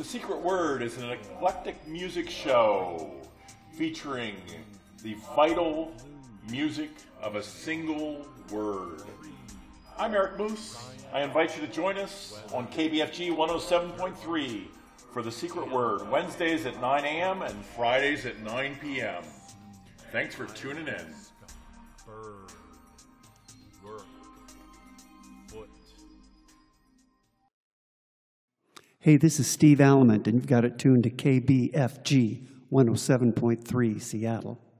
The Secret Word is an eclectic music show featuring the vital music of a single word. I'm Eric Moose. I invite you to join us on KBFG 107.3 for The Secret Word, Wednesdays at 9 a.m. and Fridays at 9 p.m. Thanks for tuning in. Hey, this is Steve Alamant, and you've got it tuned to KBFG 107.3 Seattle.